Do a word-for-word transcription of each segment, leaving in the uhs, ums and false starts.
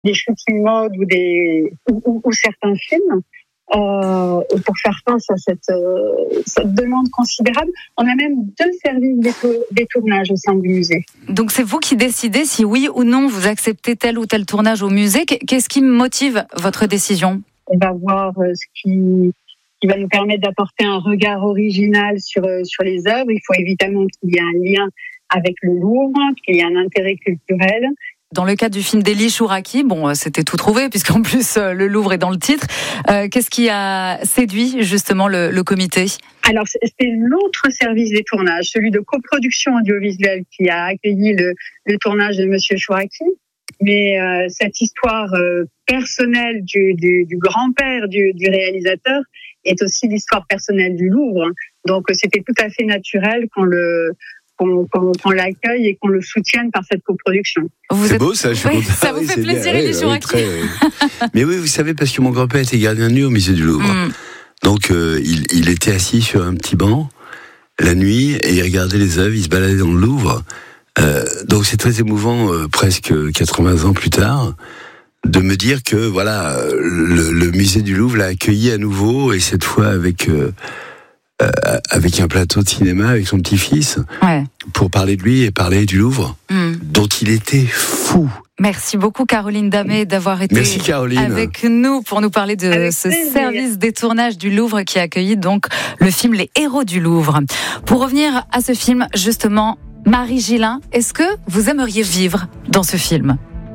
des shooting modes ou, des, ou, ou, ou certains films. Euh, et pour faire face à cette, euh, cette demande considérable, on a même deux services d'éto- détournage au sein du musée. Donc c'est vous qui décidez si oui ou non vous acceptez tel ou tel tournage au musée. Qu'est-ce qui motive votre décision ? On va voir ce qui, qui va nous permettre d'apporter un regard original sur, sur les œuvres. Il faut évidemment qu'il y ait un lien avec le Louvre, qu'il y ait un intérêt culturel. Dans le cas du film d'Élie Chouraki, bon, c'était tout trouvé, puisqu'en plus, le Louvre est dans le titre. Euh, qu'est-ce qui a séduit, justement, le, le comité ? Alors, c'est l'autre service des tournages, celui de coproduction audiovisuelle qui a accueilli le, le tournage de Monsieur Chouraki. Mais euh, cette histoire euh, personnelle du, du, du grand-père du, du réalisateur est aussi l'histoire personnelle du Louvre. Donc, c'était tout à fait naturel qu'on le... Qu'on, qu'on, qu'on l'accueille et qu'on le soutienne par cette coproduction. Vous c'est êtes... beau ça, je suis oui, content. Ça vous fait plaisir, Élie Chouraki. Mais oui, vous savez, parce que mon grand-père était gardien de nuit au musée du Louvre. Mm. Donc, euh, il, il était assis sur un petit banc la nuit et il regardait les œuvres, il se baladait dans le Louvre. Euh, donc, c'est très émouvant, euh, presque quatre-vingts ans plus tard, de me dire que voilà, le, le musée du Louvre l'a accueilli à nouveau et cette fois avec... Euh, Euh, avec un plateau de cinéma avec son petit-fils, ouais. pour parler de lui et parler du Louvre, mm. dont il était fou. Merci beaucoup Caroline Damet d'avoir été Merci, avec nous pour nous parler de avec ce plaisir. Service des tournages du Louvre qui a accueilli donc le film Les Héros du Louvre. Pour revenir à ce film, justement, Marie Gillin, est-ce que vous aimeriez vivre dans ce film ?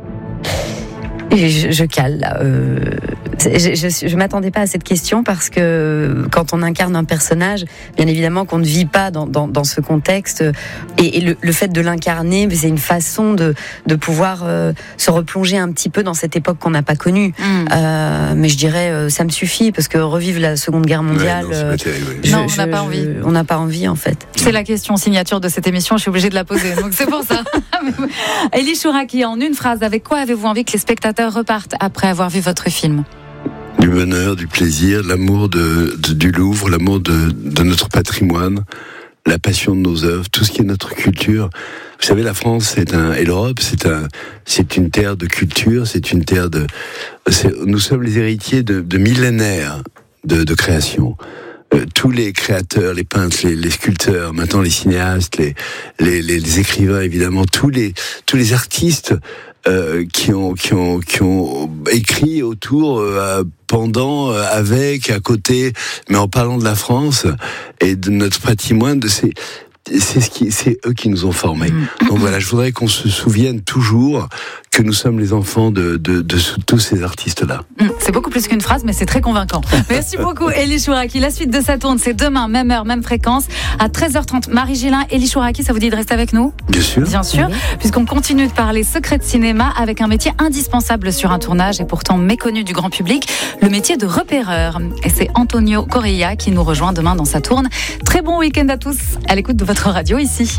Et je, je cale là. Euh, je, je, je m'attendais pas à cette question parce que quand on incarne un personnage, bien évidemment qu'on ne vit pas dans, dans, dans ce contexte. Et, et le, le fait de l'incarner, c'est une façon de, de pouvoir euh, se replonger un petit peu dans cette époque qu'on n'a pas connue. Mm. Euh, mais je dirais, euh, ça me suffit parce que revivre la Seconde Guerre mondiale, ouais, non, euh, terrible, oui. je, non, on je, n'a pas envie. Je, on n'a pas envie en fait. C'est la question signature de cette émission. Je suis obligée de la poser. Donc c'est pour ça. Élie Chouraki, en une phrase, avec quoi avez-vous envie que les spectateurs repartent après avoir vu votre film ? Du bonheur, du plaisir, l'amour de, de, du Louvre, l'amour de, de notre patrimoine, la passion de nos œuvres, tout ce qui est notre culture. Vous savez, la France c'est un, et l'Europe, c'est, un, c'est une terre de culture, c'est une terre de... C'est, nous sommes les héritiers de, de millénaires de, de création. Euh, tous les créateurs, les peintres, les, les sculpteurs, maintenant les cinéastes, les, les, les, les écrivains, évidemment, tous les, tous les artistes euh, qui ont, qui ont, qui ont écrit autour, euh, pendant, euh, avec, à côté, mais en parlant de la France et de notre patrimoine, de ces, c'est ce qui, c'est eux qui nous ont formés. Donc voilà, je voudrais qu'on se souvienne toujours que nous sommes les enfants de, de, de, de tous ces artistes-là. C'est beaucoup plus qu'une phrase, mais c'est très convaincant. Merci beaucoup, Élie Chouraki. La suite de Ça tourne, c'est demain, même heure, même fréquence, à treize heures trente. Marie Gillin, Élie Chouraki, ça vous dit de rester avec nous ? Bien sûr. Bien sûr, puisqu'on continue de parler secret de cinéma avec un métier indispensable sur un tournage et pourtant méconnu du grand public, le métier de repéreur. Et c'est Antonio Correia qui nous rejoint demain dans Ça tourne. Très bon week-end à tous, à l'écoute de votre radio ici.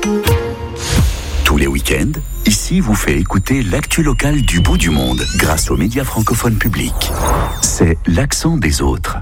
Tous les week-ends, ici vous fait écouter l'actu locale du bout du monde grâce aux médias francophones publics. C'est l'accent des autres.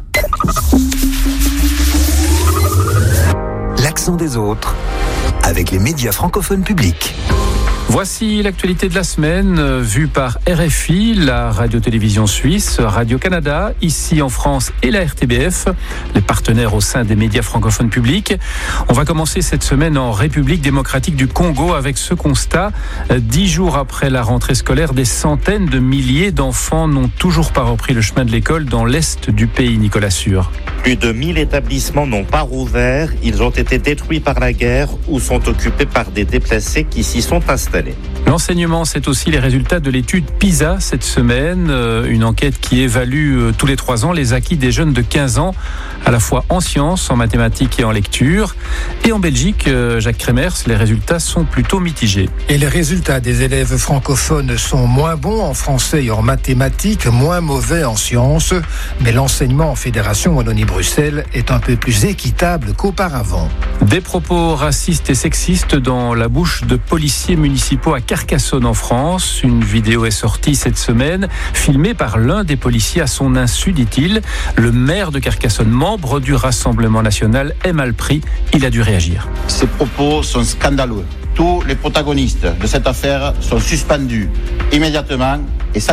L'accent des autres avec les médias francophones publics. Voici l'actualité de la semaine, euh, vue par R F I, la radio-télévision suisse, Radio-Canada, ici en France et la R T B F, les partenaires au sein des médias francophones publics. On va commencer cette semaine en République démocratique du Congo avec ce constat. Euh, dix jours après la rentrée scolaire, des centaines de milliers d'enfants n'ont toujours pas repris le chemin de l'école dans l'est du pays, Nicolas Sûr. Plus de mille établissements n'ont pas rouvert. Ils ont été détruits par la guerre ou sont occupés par des déplacés qui s'y sont installés. L'enseignement, c'est aussi les résultats de l'étude PISA cette semaine, une enquête qui évalue tous les trois ans les acquis des jeunes de quinze ans, à la fois en sciences, en mathématiques et en lecture. Et en Belgique, Jacques Kremers, les résultats sont plutôt mitigés. Et les résultats des élèves francophones sont moins bons en français et en mathématiques, moins mauvais en sciences, mais l'enseignement en Fédération Wallonie-Bruxelles est un peu plus équitable qu'auparavant. Des propos racistes et sexistes dans la bouche de policiers municipaux à Carcassonne en France. Une vidéo est sortie cette semaine, filmée par l'un des policiers à son insu, dit-il. Le maire de Carcassonne, membre du Rassemblement national, est mal pris. Il a dû réagir. Ces propos sont scandaleux. tous les protagonistes de cette affaire sont suspendus immédiatement et sans